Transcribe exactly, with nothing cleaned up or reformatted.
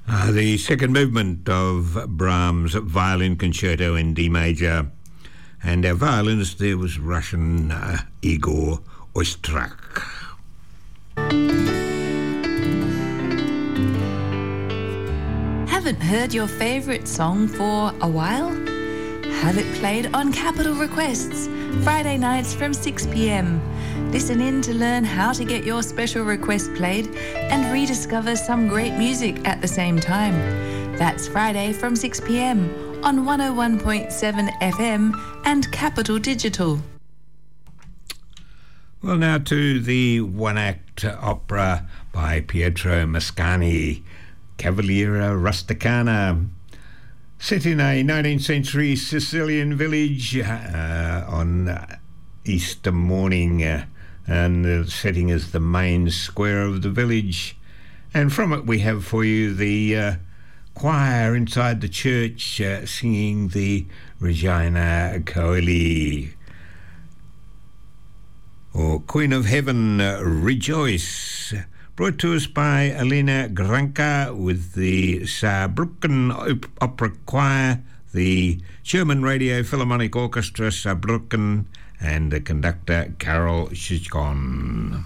Uh, the second movement of Brahms' Violin Concerto in D major. And our violinist there was Russian uh, Igor Ostrak. Haven't heard your favourite song for a while? Have it played on Capital Requests, Friday nights from six p m. Listen in to learn how to get your special request played and rediscover some great music at the same time. That's Friday from six p m on one oh one point seven F M and Capital Digital. Well, now to the one-act opera by Pietro Mascagni, Cavaliera Rusticana, set in a nineteenth century Sicilian village uh, on Easter morning, uh, and the setting is the main square of the village. And from it we have for you the uh, choir inside the church uh, singing the Regina Coeli, or Queen of Heaven, uh, Rejoice, brought to us by Elena Granka with the Saarbrücken Op- Opera Choir, the German Radio Philharmonic Orchestra Saarbrücken, and the conductor Karol Schischkon.